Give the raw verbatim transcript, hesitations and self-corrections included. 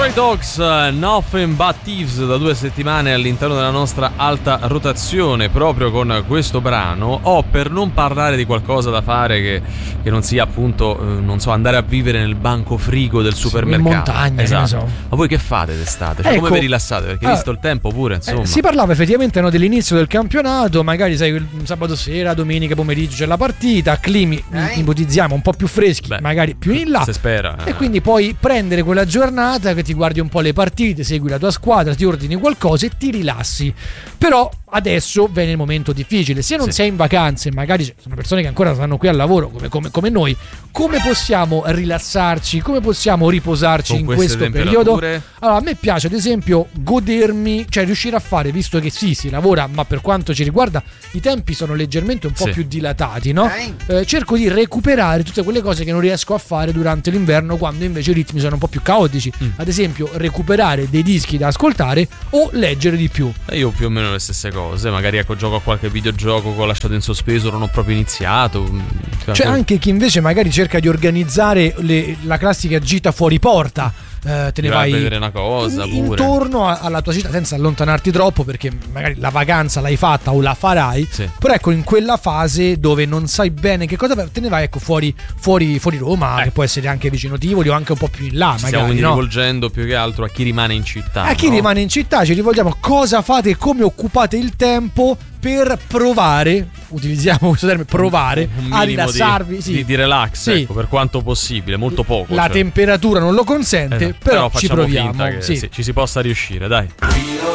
Stray Dogs, Nothing But Thieves, da due settimane all'interno della nostra alta rotazione. Proprio con questo brano ho, per non parlare di qualcosa da fare che, che non sia appunto, eh, non so, andare a vivere nel banco frigo del supermercato. In montagna, esatto. Ne so. Ma voi che fate d'estate? Cioè, Ecco, come vi rilassate? Perché ah, visto il tempo pure, insomma. Eh, si parlava effettivamente, no, dell'inizio del campionato, magari sai il sabato sera, domenica pomeriggio c'è la partita, climi eh. ipotizziamo un po' più freschi, Beh, magari più in là. Si spera. E quindi puoi prendere quella giornata che ti guardi un po' le partite, segui la tua squadra, ti ordini qualcosa e ti rilassi. Però adesso viene il momento difficile. Se non sì. sei in vacanze, magari sono persone che ancora stanno qui al lavoro come, come, come noi, come possiamo rilassarci, come possiamo riposarci con in questo periodo? Allora, a me piace ad esempio godermi, cioè riuscire a fare, visto che sì, si lavora, ma per quanto ci riguarda i tempi sono leggermente un po' sì. più dilatati, no? Eh, cerco di recuperare tutte quelle cose che non riesco a fare durante l'inverno, quando invece i ritmi sono un po' più caotici. Mm. Ad esempio recuperare dei dischi da ascoltare o leggere di più. E io più o meno le stesse cose, magari ecco gioco a qualche videogioco che ho lasciato in sospeso, non ho proprio iniziato. C'è anche chi invece magari cerca di organizzare le, la classica gita fuori porta. Eh, te ne vai, vai a vedere una cosa in, pure. intorno a, alla tua città senza allontanarti troppo, perché magari la vacanza l'hai fatta o la farai, sì. però ecco in quella fase dove non sai bene che cosa, te ne vai ecco fuori fuori, fuori Roma, eh. che può essere anche vicino Tivoli o anche un po' più in là. Ci magari, stiamo quindi no? rivolgendo più che altro a chi rimane in città. A chi no? rimane in città ci rivolgiamo, cosa fate e come occupate il tempo per provare, utilizziamo questo termine, provare un a rilassarvi, di, sì. di, di relax, sì. ecco, per quanto possibile, molto poco. La cioè. temperatura non lo consente, esatto. però, però ci proviamo, finta che sì. sì, ci si possa riuscire, dai.